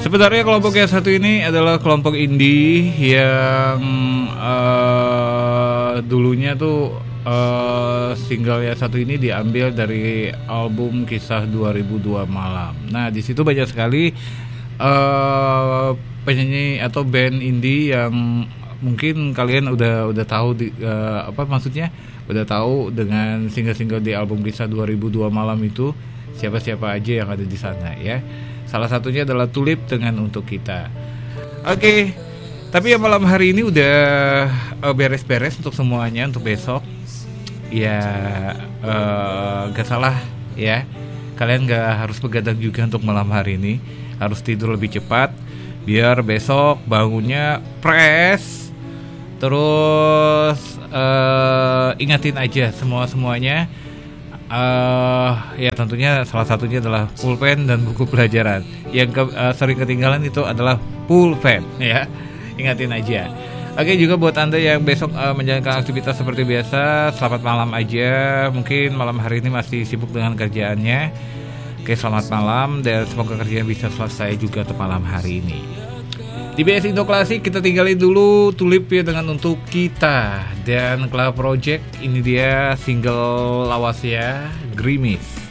Sebenarnya kelompok yang satu ini adalah kelompok indie yang dulunya tuh single yang satu ini diambil dari album Kisah 2002 Malam. Nah, di situ banyak sekali penyanyi atau band indie yang mungkin kalian udah tahu maksudnya udah tahu dengan single-single di album Kisah 2002 Malam itu siapa-siapa aja yang ada di sana ya. Salah satunya adalah Tulip dengan Untuk Kita. Oke, tapi ya malam hari ini udah beres-beres untuk semuanya untuk besok. Ya gak salah ya. Kalian gak harus begadang juga untuk malam hari ini. Harus tidur lebih cepat biar besok bangunnya fresh. Terus ingatin aja semuanya. Ya tentunya salah satunya adalah pulpen dan buku pelajaran. Yang sering ketinggalan itu adalah pulpen ya. Ingatin aja. Oke, juga buat Anda yang besok menjalankan aktivitas seperti biasa, selamat malam aja. Mungkin malam hari ini masih sibuk dengan kerjaannya. Oke, selamat malam dan semoga kerjaan bisa selesai juga untuk malam hari ini. Di BS Indo Klasik kita tinggalin dulu Tulip ya dengan Untuk Kita. Dan Cloud Project ini dia single lawas ya, Grimis.